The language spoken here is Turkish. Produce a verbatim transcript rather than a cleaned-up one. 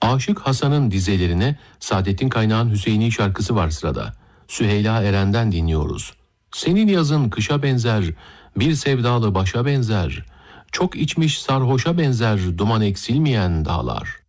Aşık Hasan'ın dizelerine Saadettin Kaynağ'ın Hüseyini şarkısı var sırada. Süheyla Eren'den dinliyoruz. Senin yazın kışa benzer, bir sevdalı başa benzer, çok içmiş sarhoşa benzer duman eksilmeyen dağlar.